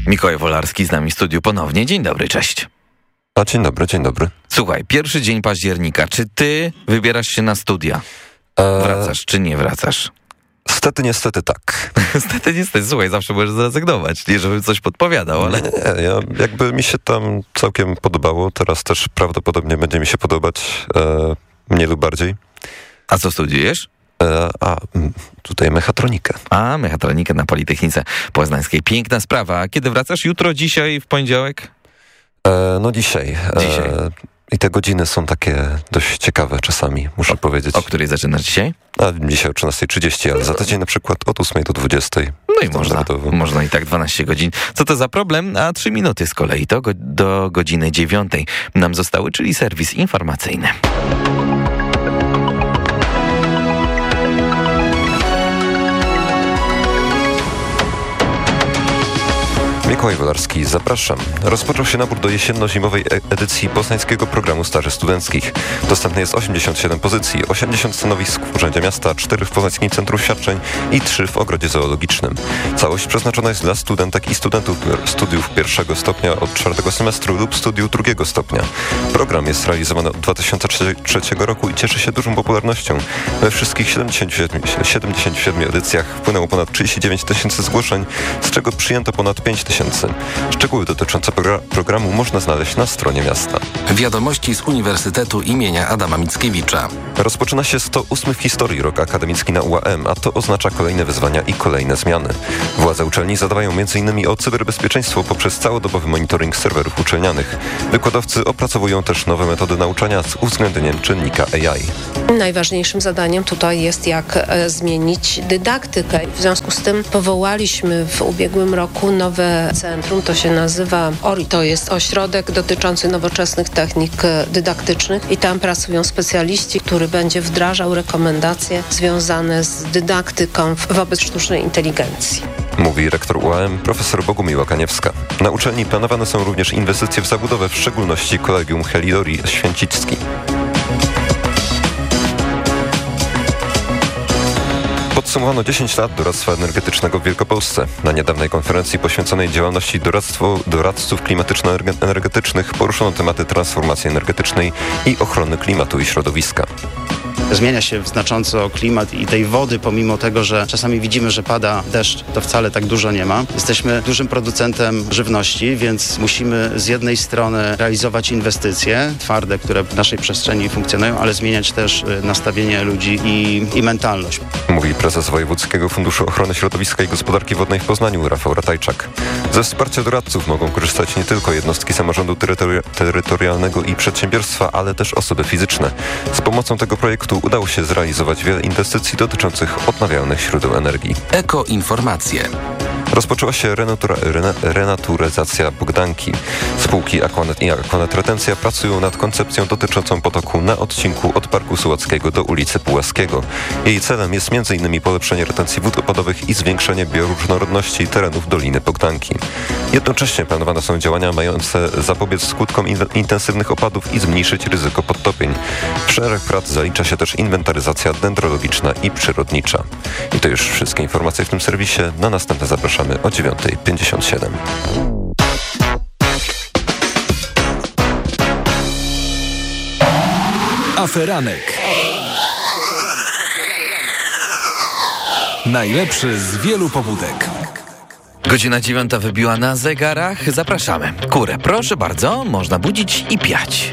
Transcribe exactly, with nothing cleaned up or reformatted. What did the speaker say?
Mikołaj Wolarski z nami w studiu ponownie. Dzień dobry, cześć. A dzień dobry, dzień dobry. Słuchaj, pierwszy dzień października. Czy ty wybierasz się na studia? Eee, Wracasz czy nie wracasz? Stety, niestety tak. Niestety, niestety. Słuchaj, zawsze możesz zrezygnować. Nie, żebym coś podpowiadał, ale... Nie, nie, ja, jakby mi się tam całkiem podobało. Teraz też prawdopodobnie będzie mi się podobać e, mniej lub bardziej. A co studiujesz? E, a, tutaj mechatronikę. A, mechatronikę na Politechnice Poznańskiej. Piękna sprawa. A kiedy wracasz? Jutro, dzisiaj, w poniedziałek? E, no dzisiaj. Dzisiaj. E, I te godziny są takie dość ciekawe czasami, muszę o, powiedzieć. O której zaczynasz dzisiaj? A dzisiaj o trzynastej trzydzieści, ale za tydzień na przykład od ósmej do dwudziestej. No i można, można i tak dwanaście godzin. Co to za problem? A trzy minuty z kolei to go, do godziny dziewiątej nam zostały, czyli serwis informacyjny. Mikołaj Wolarski, zapraszam. Rozpoczął się nabór do jesienno-zimowej edycji poznańskiego programu staży studenckich. Dostępne jest osiemdziesiąt siedem pozycji, osiemdziesiąt stanowisk w Urzędzie Miasta, cztery w Poznańskim Centrum Świadczeń i trzy w Ogrodzie Zoologicznym. Całość przeznaczona jest dla studentek i studentów studiów pierwszego stopnia od czwartego semestru lub studiów drugiego stopnia. Program jest realizowany od dwa tysiące trzeciego roku i cieszy się dużą popularnością. We wszystkich siedemdziesięciu siedmiu edycjach wpłynęło ponad trzydzieści dziewięć tysięcy zgłoszeń, z czego przyjęto ponad pięć tysięcy. Szczegóły dotyczące progr- programu można znaleźć na stronie miasta. Wiadomości z Uniwersytetu imienia Adama Mickiewicza. Rozpoczyna się sto ósmy w historii rok akademicki na U A M, a to oznacza kolejne wyzwania i kolejne zmiany. Władze uczelni zadawają między innymi o cyberbezpieczeństwo poprzez całodobowy monitoring serwerów uczelnianych. Wykładowcy opracowują też nowe metody nauczania z uwzględnieniem czynnika A I. Najważniejszym zadaniem tutaj jest, jak e, zmienić dydaktykę. W związku z tym powołaliśmy w ubiegłym roku nowe centrum, to się nazywa O R I. To jest ośrodek dotyczący nowoczesnych technik dydaktycznych i tam pracują specjaliści, który będzie wdrażał rekomendacje związane z dydaktyką wobec sztucznej inteligencji. Mówi rektor U A M profesor Bogumiła Kaniewska. Na uczelni planowane są również inwestycje w zabudowę, w szczególności Kolegium Helidori Święcicki. Podsumowano dziesięć lat doradztwa energetycznego w Wielkopolsce. Na niedawnej konferencji poświęconej działalności doradztwo, doradców klimatyczno-energetycznych poruszono tematy transformacji energetycznej i ochrony klimatu i środowiska. Zmienia się znacząco klimat i tej wody, pomimo tego, że czasami widzimy, że pada deszcz, to wcale tak dużo nie ma. Jesteśmy dużym producentem żywności, więc musimy z jednej strony realizować inwestycje twarde, które w naszej przestrzeni funkcjonują, ale zmieniać też nastawienie ludzi i, i mentalność. Mówi prezes Wojewódzkiego Funduszu Ochrony Środowiska i Gospodarki Wodnej w Poznaniu, Rafał Ratajczak. Ze wsparcia doradców mogą korzystać nie tylko jednostki samorządu terytori- terytorialnego i przedsiębiorstwa, ale też osoby fizyczne. Z pomocą tego projektu udało się zrealizować wiele inwestycji dotyczących odnawialnych źródeł energii. Ekoinformacje. Rozpoczęła się renatura, rena, renaturyzacja Bogdanki. Spółki Aquanet i Aquanet Retencja pracują nad koncepcją dotyczącą potoku na odcinku od Parku Sołackiego do ulicy Pułaskiego. Jej celem jest między innymi polepszenie retencji wód opadowych i zwiększenie bioróżnorodności terenów Doliny Bogdanki. Jednocześnie planowane są działania mające zapobiec skutkom in, intensywnych opadów i zmniejszyć ryzyko podtopień. W szereg prac zalicza się też inwentaryzacja dendrologiczna i przyrodnicza. I to już wszystkie informacje w tym serwisie. Na następne zapraszamy o dziewiąta pięćdziesiąt siedem. Aferanek. Najlepszy z wielu pobudek. Godzina dziewiąta wybiła na zegarach. Zapraszamy. Kurę, proszę bardzo, można budzić i piać.